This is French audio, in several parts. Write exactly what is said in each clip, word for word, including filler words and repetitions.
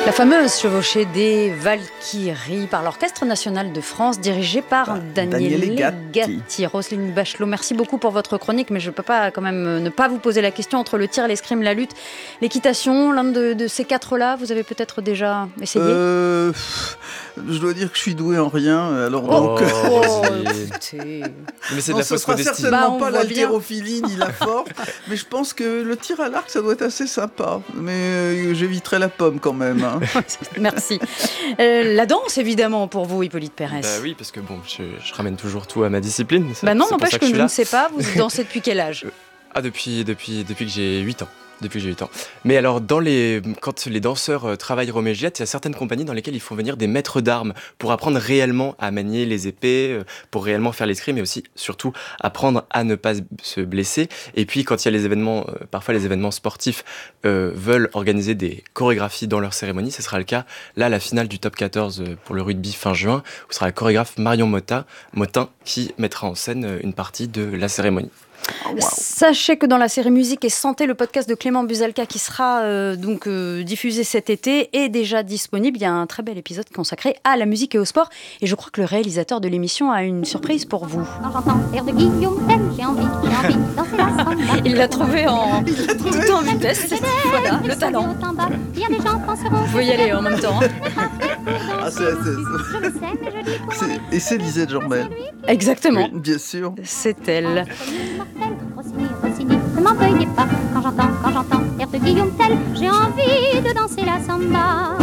La fameuse chevauchée des Valkyries par l'Orchestre National de France, dirigé par ah, Daniel, Daniel Gatti. Gatti. Roselyne Bachelot, merci beaucoup pour votre chronique, mais je ne peux pas quand même ne pas vous poser la question entre le tir, l'escrime, la lutte, l'équitation, l'un de, de ces quatre-là, vous avez peut-être déjà essayé euh, Je dois dire que je suis doué en rien, alors donc... Oh, oh, écoutez... Mais c'est non, de la ce fausse sera modestie. certainement bah, pas l'haltérophilie ni la force, mais je pense que le tir à l'arc, ça doit être assez sympa, mais euh, j'éviterai la pomme quand même. Hein. Merci. Euh, la danse, évidemment, pour vous, Hippolyte Pérès. Bah oui, parce que bon, je, je ramène toujours tout à ma discipline. Bah non, c'est n'empêche que, que je, je je ne sais pas, vous dansez depuis quel âge? euh, Ah, depuis, depuis, depuis que j'ai huit ans. Depuis que j'ai huit ans. Mais alors, dans les, quand les danseurs euh, travaillent Roméo Juliette, il y a certaines compagnies dans lesquelles ils font venir des maîtres d'armes pour apprendre réellement à manier les épées, euh, pour réellement faire l'escrime, mais aussi, surtout, apprendre à ne pas se blesser. Et puis, quand il y a les événements, euh, parfois les événements sportifs euh, veulent organiser des chorégraphies dans leur cérémonie, ce sera le cas, là, la finale du top quatorze pour le rugby fin juin, où ce sera la chorégraphe Marion Motta, Motin qui mettra en scène une partie de la cérémonie. Oh, wow. Sachez que dans la série Musique et Santé, le podcast de Clément Buzalka qui sera euh, donc euh, diffusé cet été est déjà disponible. Il y a un très bel épisode consacré à la musique et au sport. Et je crois que le réalisateur de l'émission a une surprise pour vous. Quand j'entends l'air de Guillaume Tell, j'ai envie, j'ai envie de danser la samba. Il l'a trouvé en tout en vitesse. Voilà, le talent. Je veux y aller en même temps. Hein. Ah, c'est, c'est, c'est, c'est, et c'est Lisette Jambel. Exactement. Oui, bien sûr. C'est elle. Rossini, Rossini, ne m'en veuillez pas. Quand j'entends, quand j'entends l'air de Guillaume Tell, j'ai envie de danser la samba.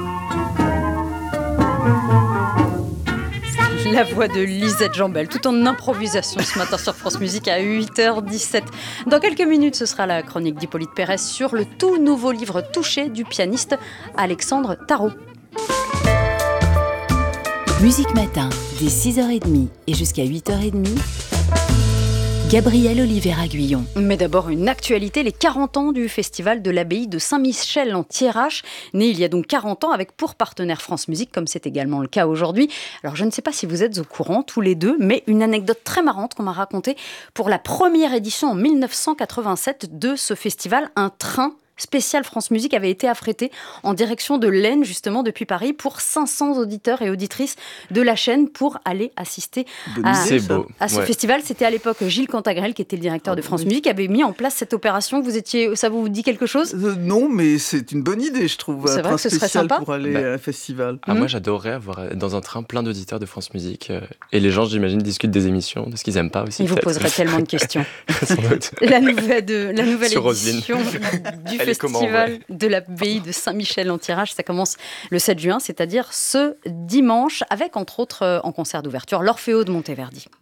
La voix de Lisette Jambel, tout en improvisation ce matin sur France Musique à huit heures dix-sept. Dans quelques minutes, ce sera la chronique d'Hippolyte Pérès sur le tout nouveau livre Touché du pianiste Alexandre Tarot. Musique Matin, dès six heures trente et jusqu'à huit heures trente. Gabrielle Oliveira-Guyon. Mais d'abord une actualité, les quarante ans du festival de l'abbaye de Saint-Michel en Thiérache, né il y a donc quarante ans avec pour partenaire France Musique, comme c'est également le cas aujourd'hui. Alors je ne sais pas si vous êtes au courant tous les deux, mais une anecdote très marrante qu'on m'a racontée pour la première édition en dix-neuf cent quatre-vingt-sept de ce festival, un train spécial France Musique avait été affrété en direction de l'Aisne, justement, depuis Paris, pour cinq cents auditeurs et auditrices de la chaîne pour aller assister à, C'est beau. à ce ouais. festival. C'était à l'époque Gilles Cantagrel, qui était le directeur de France Musique, qui avait mis en place cette opération. Vous étiez, ça vous dit quelque chose ? euh, Non, mais c'est une bonne idée, je trouve. C'est un vrai train que ce serait spécial sympa. pour aller Bah. à un festival. Ah, Mmh. moi, j'adorerais avoir dans un train plein d'auditeurs de France Musique. Euh, et les gens, j'imagine, discutent des émissions, de ce qu'ils aiment pas aussi. Il vous peut-être. poserait tellement de questions. Sans doute. La nouvelle, de, la nouvelle Sur édition du Elle est comment, festival ouais. de l'abbaye de Saint-Michel en Thiérache, ça commence le sept juin, c'est-à-dire ce dimanche, avec entre autres euh, en concert d'ouverture l'Orfeo de Monteverdi.